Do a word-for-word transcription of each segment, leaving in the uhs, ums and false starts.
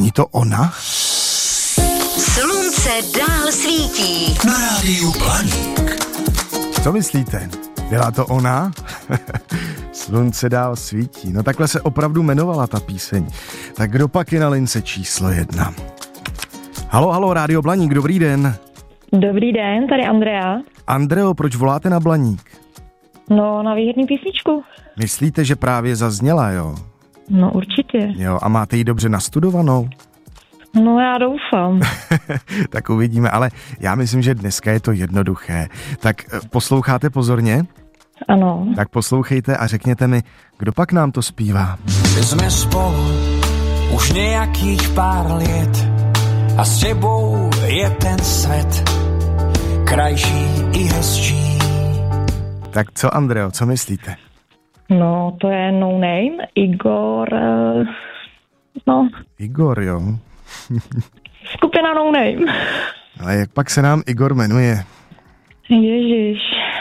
Není to ona? Slunce dál svítí. Na rádiu Blaník. Co myslíte? Byla to ona? Slunce dál svítí. No takhle se opravdu jmenovala ta píseň. Tak kdo pak je na lince číslo jedna? Halo, halo, Rádio Blaník, dobrý den. Dobrý den, tady Andrea. Andreo, proč voláte na Blaník? No, na výherní písničku. Myslíte, že právě zazněla, jo? No, určitě. Jo, a máte ji dobře nastudovanou? No, já doufám. Tak uvidíme, ale já myslím, že dneska je to jednoduché. Tak posloucháte pozorně? Ano. Tak poslouchejte a řekněte mi, kdo pak nám to zpívá. Jsme spolu už nějakých pár let a s tebou je ten svět krajší i hezčí. Tak co, Andreo, co myslíte? No, to je No Name, Igor, uh, no. Igor, jo. Skupina No Name. Ale jak pak se nám Igor jmenuje? Ježiš.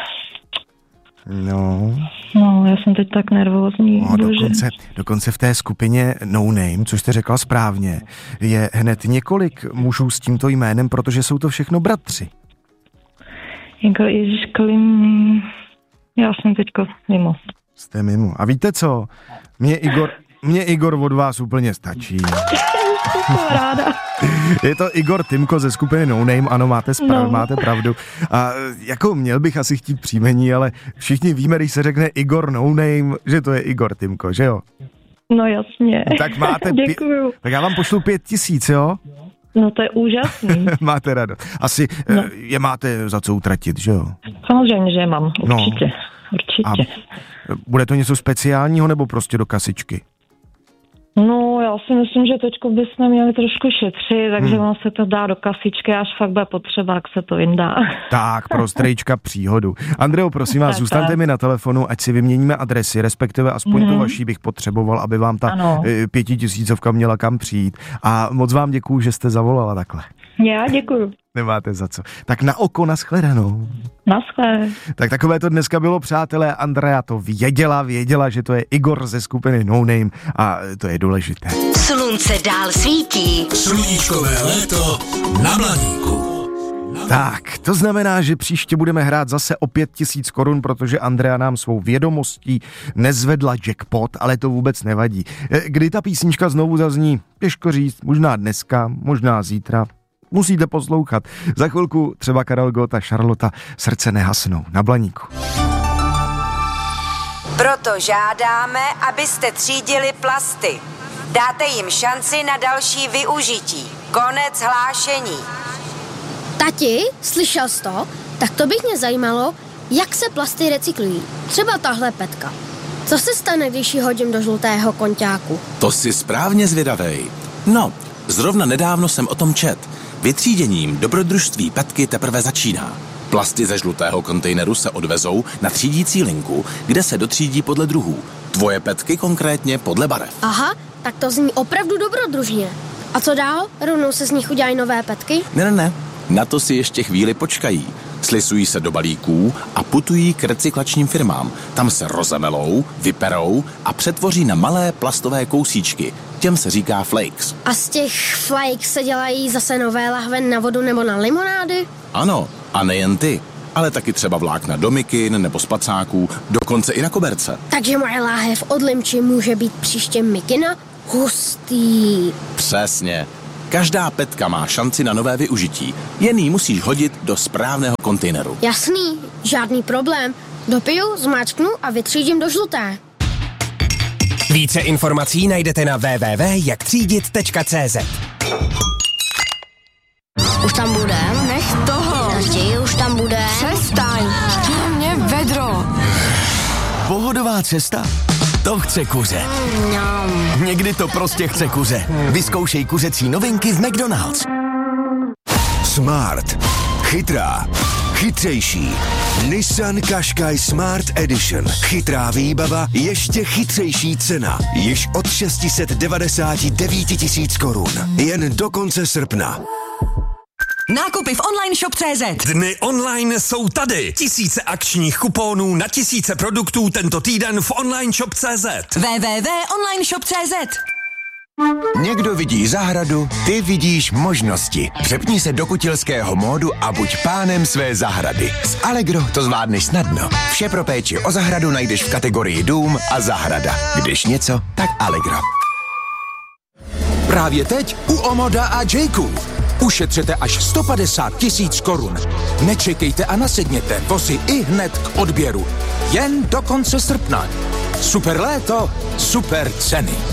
No. No, já jsem teď tak nervózní. No, dokonce, dokonce v té skupině No Name, což jste řekla správně, je hned několik mužů s tímto jménem, protože jsou to všechno bratři. Igor, Ježiš, Klim... Já jsem teďko mimo. Jste mimo. A víte co? Mě Igor, mě Igor od vás úplně stačí. Jsem ráda. Je to Igor Timko ze skupiny No Name, ano, máte, sprav, no. máte pravdu. A jako měl bych asi chtít příjmení, ale všichni víme, když se řekne Igor No Name, že to je Igor Timko, že jo? No jasně. Tak máte... Děkuju. Pě- tak já vám pošlu pět tisíc, jo? No to je úžasný. Máte radost. Asi no. je máte za co utratit, že jo? Samozřejmě, že mám, určitě. No. Určitě. A bude to něco speciálního, nebo prostě do kasičky? No, já si myslím, že teďko bychom měli trošku šetřit, takže hmm. ono se to dá do kasičky, až fakt bude potřeba, jak se to vyndá. Tak, pro strejčka příhodu. Andreo, prosím vás, zůstaňte tak. mi na telefonu, ať si vyměníme adresy, respektive aspoň hmm. tu vaší bych potřeboval, aby vám ta ano. pětitisícovka měla kam přijít. A moc vám děkuju, že jste zavolala takhle. Já děkuju. Nemáte za co. Tak na oko, nashledanou. Naschle. Tak takové to dneska bylo, přátelé. Andrea to věděla, věděla, že to je Igor ze skupiny No Name a to je důležité. Slunce dál svítí. Sluníčkové léto na Blaníku. Tak, to znamená, že příště budeme hrát zase o pět tisíc korun, protože Andrea nám svou vědomostí nezvedla jackpot, ale to vůbec nevadí. Kdy ta písnička znovu zazní? Těžko říct, možná dneska, možná zítra. Musíte poslouchat. Za chvilku třeba Karel Gott a Charlotta Srdce nehasnou na Blaníku. Proto žádáme, abyste třídili plasty. Dáte jim šanci na další využití. Konec hlášení. Tati, slyšel jsi to? Tak to by mě zajímalo, jak se plasty recyklují. Třeba tahle petka. Co se stane, když ji hodím do žlutého konťáku? To jsi správně zvědavej. No, zrovna nedávno jsem o tom čet. Vytříděním dobrodružství petky teprve začíná. Plasty ze žlutého kontejneru se odvezou na třídící linku, kde se dotřídí podle druhů. Tvoje petky konkrétně podle barev. Aha, tak to zní opravdu dobrodružně. A co dál? Rovnou se z nich udělají nové petky? Ne, ne, ne. Na to si ještě chvíli počkají. Slisují se do balíků a putují k recyklačním firmám. Tam se rozemelou, vyperou a přetvoří na malé plastové kousíčky. Těm se říká flakes. A z těch flakes se dělají zase nové lahve na vodu nebo na limonády? Ano, a nejen ty, ale taky třeba vlákna do mikin nebo spacáků, dokonce i na koberce. Takže moje láhev od limči může být příště mikina? Hustý. Přesně. Každá petka má šanci na nové využití. Jen ji musíš hodit do správného kontejneru. Jasný, žádný problém. Dopiju, zmáčknu a vytřídím do žluté. Více informací najdete na w w w tečka jak třídit tečka c z. Už tam budem? Nech toho. Naději, už tam budem. Přestaň. Mě vedro. Pohodová cesta? To chce kuře. Mm, Někdy to prostě chce kuře. Vyzkoušej kuřecí novinky v McDonald's. Smart. Chytrá. Chytřejší. Nissan Qashqai Smart Edition. Chytrá výbava, ještě chytřejší cena. Již od šest set devadesát devět tisíc korun. Jen do konce srpna. Nákupy v online shop tečka cé zet. Dny online jsou tady. Tisíce akčních kuponů na tisíce produktů tento týden v online shop tečka cé zet. w w w tečka online shop tečka cé zet. Někdo vidí zahradu, ty vidíš možnosti. Přepni se do kutilského módu a buď pánem své zahrady. S Allegro to zvládneš snadno. Vše pro péči o zahradu najdeš v kategorii dům a zahrada. Když něco, tak Allegro. Právě teď u Omoda a Jayku. Ušetřete až sto padesát tisíc korun. Nečekejte a nasedněte, vozy i hned k odběru. Jen do konce srpna. Super léto, super ceny.